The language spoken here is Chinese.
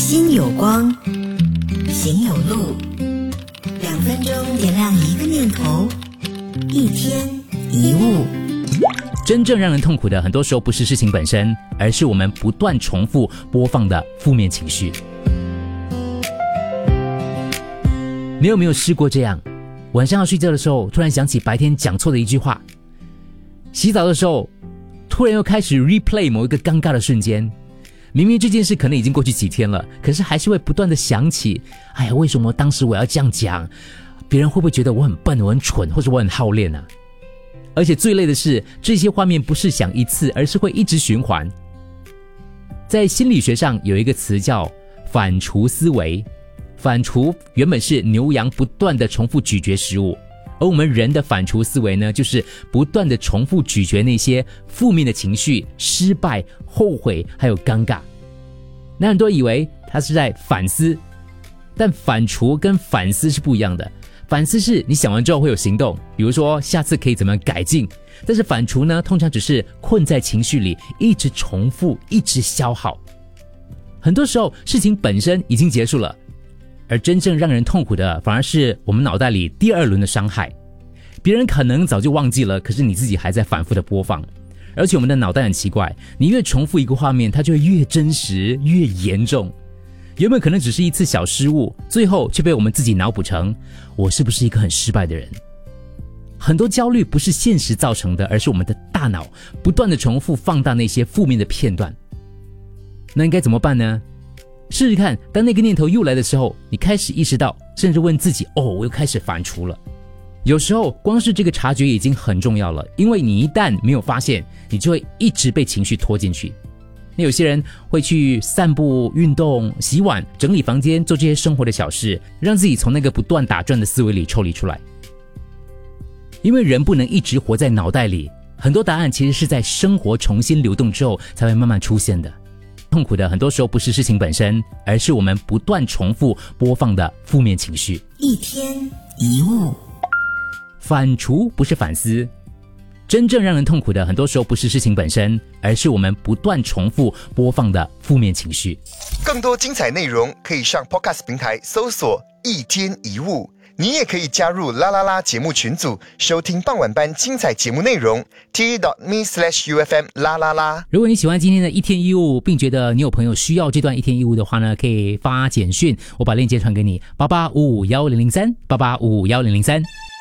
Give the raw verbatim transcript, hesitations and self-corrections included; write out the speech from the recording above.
心有光，行有路，两分钟点亮一个念头，一天一物。 真正让人痛苦的，很多时候不是事情本身，而是我们不断重复播放的负面情绪。你有没有试过这样？晚上要睡觉的时候，突然想起白天讲错的一句话；洗澡的时候，突然又开始 replay 某一个尴尬的瞬间。明明这件事可能已经过去几天了，可是还是会不断的想起，哎呀，为什么当时我要这样讲？别人会不会觉得我很笨，我很蠢，或者我很好练啊？而且最累的是，这些画面不是想一次，而是会一直循环。在心理学上有一个词叫反刍思维，反刍原本是牛羊不断的重复咀嚼食物，而我们人的反刍思维呢，就是不断的重复咀嚼那些负面的情绪、失败、后悔还有尴尬。那很多人以为他是在反思，但反刍跟反思是不一样的。反思是你想完之后会有行动，比如说下次可以怎么样改进，但是反刍呢，通常只是困在情绪里，一直重复，一直消耗。很多时候事情本身已经结束了，而真正让人痛苦的反而是我们脑袋里第二轮的伤害。别人可能早就忘记了，可是你自己还在反复的播放。而且我们的脑袋很奇怪，你越重复一个画面，它就会越真实越严重。原本可能只是一次小失误，最后却被我们自己脑补成我是不是一个很失败的人。很多焦虑不是现实造成的，而是我们的大脑不断的重复放大那些负面的片段。那应该怎么办呢？试试看，当那个念头又来的时候，你开始意识到，甚至问自己，哦，我又开始反刍了。有时候光是这个察觉已经很重要了，因为你一旦没有发现，你就会一直被情绪拖进去。那有些人会去散步、运动、洗碗、整理房间，做这些生活的小事，让自己从那个不断打转的思维里抽离出来。因为人不能一直活在脑袋里，很多答案其实是在生活重新流动之后才会慢慢出现的。痛苦的很多时候不是事情本身，而是我们不断重复播放的负面情绪。 一天一物。 反刍不是反思，真正让人痛苦的很多时候不是事情本身，而是我们不断重复播放的负面情绪。 更多精彩内容可以上 Podcast 平台搜索一天一物，你也可以加入啦啦啦节目群组，收听傍晚班精彩节目内容 t.me slash ufm 啦啦啦。 如果你喜欢今天的一天一物，并觉得你有朋友需要这段一天一物的话呢，可以发简讯，我把链接传给你，八八五五一零零三 八八五五一零零三。